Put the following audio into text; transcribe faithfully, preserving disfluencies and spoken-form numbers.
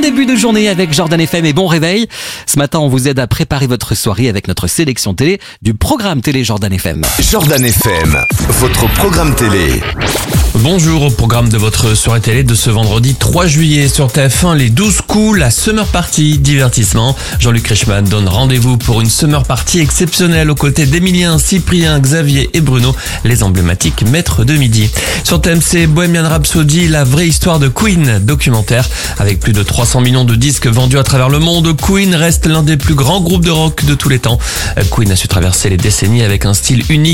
début de journée avec Jordan F M et bon réveil. Ce matin, on vous aide à préparer votre soirée avec notre sélection télé du programme télé Jordan F M. Jordan F M, votre programme télé. Bonjour, au programme de votre soirée télé de ce vendredi trois juillet sur T F un, les douze coups, la Summer Party, divertissement. Jean-Luc Reichmann donne rendez-vous pour une Summer Party exceptionnelle aux côtés d'Emilien, Cyprien, Xavier et Bruno, les emblématiques maîtres de midi. Sur T M C, Bohemian Rhapsody, la vraie histoire de Queen, documentaire. Avec plus de trois cents millions de disques vendus à travers le monde, Queen reste l'un des plus grands groupes de rock de tous les temps. Queen a su traverser les décennies avec un style unique